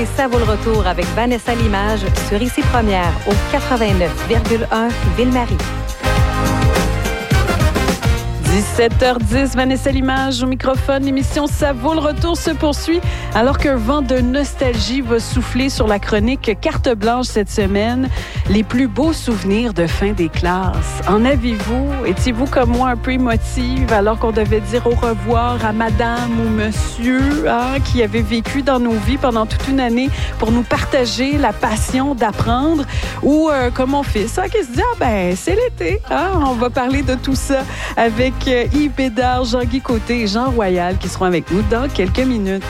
Et ça vaut le retour avec Vanessa Limage sur Ici Première au 89,1 Ville-Marie. 17h10, Vanessa Limage au microphone. L'émission Ça vaut le retour se poursuit alors qu'un vent de nostalgie va souffler sur la chronique Carte blanche cette semaine. Les plus beaux souvenirs de fin des classes. En avez-vous? Étiez-vous comme moi un peu émotive alors qu'on devait dire au revoir à madame ou monsieur qui avait vécu dans nos vies pendant toute une année pour nous partager la passion d'apprendre? Ou comme mon fils qui se dit c'est l'été. On va parler de tout ça avec Yves Bédard, Jean-Guy Côté et Jean Royal qui seront avec nous dans quelques minutes.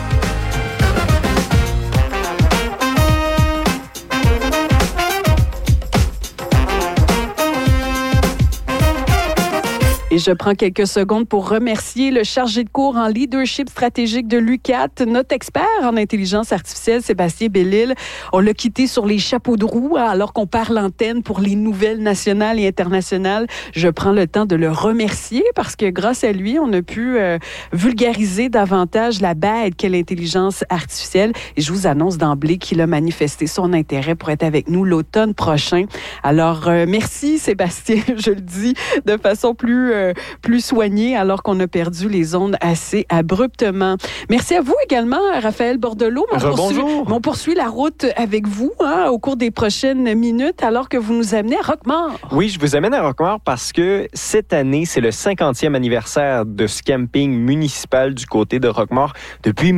Et je prends quelques secondes pour remercier le chargé de cours en leadership stratégique de l'UQAT, notre expert en intelligence artificielle, Sébastien Bellil. On l'a quitté sur les chapeaux de roue alors qu'on perd l'antenne pour les nouvelles nationales et internationales. Je prends le temps de le remercier parce que grâce à lui, on a pu vulgariser davantage la bête qu'est l'intelligence artificielle. Et je vous annonce d'emblée qu'il a manifesté son intérêt pour être avec nous l'automne prochain. Alors, merci Sébastien, je le dis de façon plus soignée alors qu'on a perdu les ondes assez abruptement. Merci à vous également, Raphaël Bordelot. On poursuit la route avec vous au cours des prochaines minutes alors que vous nous amenez à Roquemort. Oui, je vous amène à Roquemort parce que cette année, c'est le 50e anniversaire de ce camping municipal du côté de Roquemort. Depuis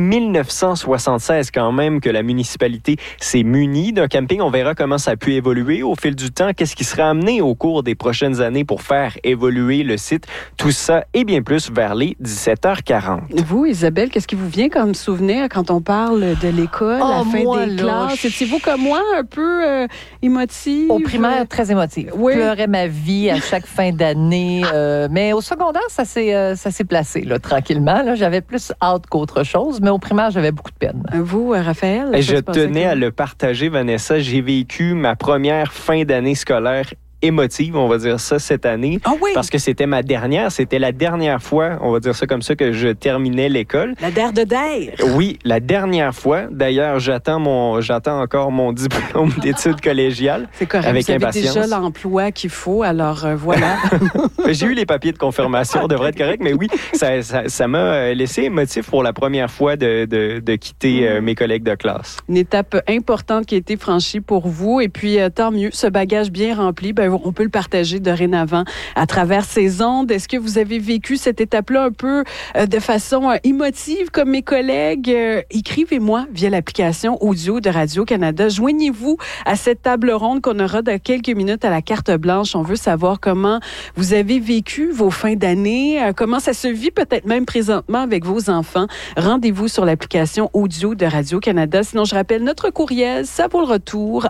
1976 quand même que la municipalité s'est munie d'un camping. On verra comment ça a pu évoluer au fil du temps. Qu'est-ce qui sera amené au cours des prochaines années pour faire évoluer le site? Tout ça et bien plus vers les 17h40. Vous, Isabelle, qu'est-ce qui vous vient comme souvenir quand on parle de l'école, la fin des classes? Étiez-vous comme moi, un peu émotive? Au primaire, très émotive. Oui. Je pleurais ma vie à chaque fin d'année. Mais au secondaire, ça s'est placé là, tranquillement. Là. J'avais plus hâte qu'autre chose, mais au primaire, j'avais beaucoup de peine. Vous, Raphaël? Je tenais à le partager, Vanessa. J'ai vécu ma première fin d'année scolaire émotive, on va dire ça, cette année. Ah oui? Parce que c'était la dernière fois, on va dire ça comme ça, que je terminais l'école. La der de der. Oui, la dernière fois. D'ailleurs, j'attends encore mon diplôme d'études collégiales. C'est correct, avec vous avez impatience. déjà l'emploi qu'il faut, alors voilà. J'ai eu les papiers de confirmation, devrait être correct, mais oui, ça m'a laissé émotif pour la première fois de quitter mes collègues de classe. Une étape importante qui a été franchie pour vous, et puis tant mieux, ce bagage bien rempli, on peut le partager dorénavant à travers ces ondes. Est-ce que vous avez vécu cette étape-là un peu de façon émotive comme mes collègues? Écrivez-moi via l'application audio de Radio-Canada. Joignez-vous à cette table ronde qu'on aura dans quelques minutes à la carte blanche. On veut savoir comment vous avez vécu vos fins d'année, comment ça se vit peut-être même présentement avec vos enfants. Rendez-vous sur l'application audio de Radio-Canada. Sinon, je rappelle notre courriel, ça vaut le retour,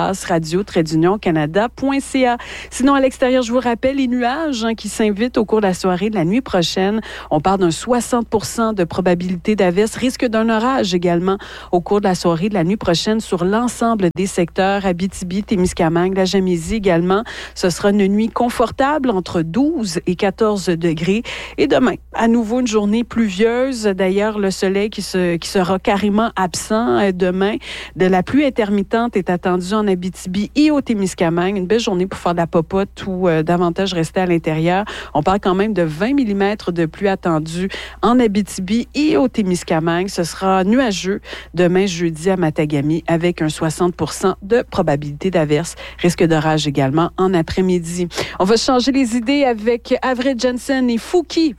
@radio-canada.ca. Sinon, à l'extérieur, je vous rappelle les nuages qui s'invitent au cours de la soirée de la nuit prochaine. On parle d'un 60% de probabilité d'averse, risque d'un orage également au cours de la soirée de la nuit prochaine sur l'ensemble des secteurs, Abitibi, Témiscamingue, la Gaspésie également. Ce sera une nuit confortable entre 12 et 14 degrés. Et demain, à nouveau une journée pluvieuse. D'ailleurs, le soleil qui sera carrément absent demain. De la pluie intermittente est attendue en Abitibi et au Témiscamingue. Une belle journée pour faire de la popote ou davantage rester à l'intérieur. On parle quand même de 20 mm de pluie attendue en Abitibi et au Témiscamingue. Ce sera nuageux demain jeudi à Matagami avec un 60% de probabilité d'averse. Risque d'orage également en après-midi. On va changer les idés avec Avril Jensen et Fouki.